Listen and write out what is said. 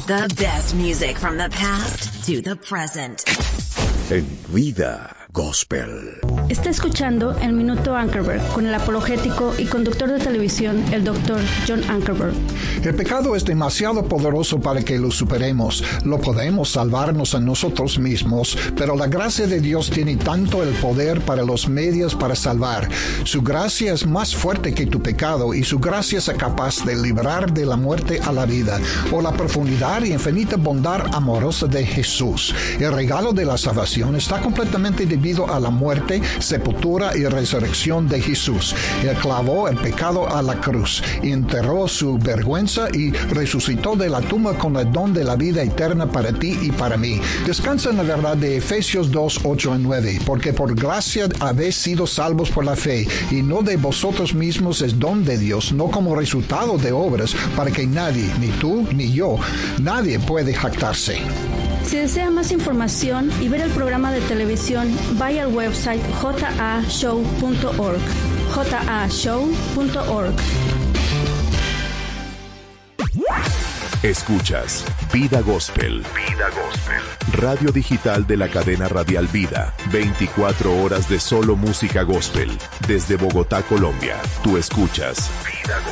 The best music from the past to the present. En Vida Gospel. Está escuchando El Minuto Ankerberg con el apologético y conductor de televisión, el Dr. John Ankerberg. El pecado es demasiado poderoso para que lo superemos. Lo podemos salvarnos a nosotros mismos, pero la gracia de Dios tiene tanto el poder para los medios para salvar. Su gracia es más fuerte que tu pecado y su gracia es capaz de librar de la muerte a la vida, por la profundidad y infinita bondad amorosa de Jesús. El regalo de la salvación está completamente debido a la muerte, sepultura y resurrección de Jesús. Él clavó el pecado a la cruz, enterró su vergüenza y resucitó de la tumba con el don de la vida eterna para ti y para mí. Descansa en la verdad de Efesios 2, 8 y 9, porque por gracia habéis sido salvos por la fe, y no de vosotros mismos, es don de Dios, no como resultado de obras, para que nadie, ni tú ni yo, nadie puede jactarse. Si desea más información y ver el programa de televisión, vaya al website jashow.org. jashow.org. Escuchas Vida Gospel. Vida Gospel. Radio digital de la cadena radial Vida. 24 horas de solo música gospel. Desde Bogotá, Colombia. Tú escuchas Vida Gospel.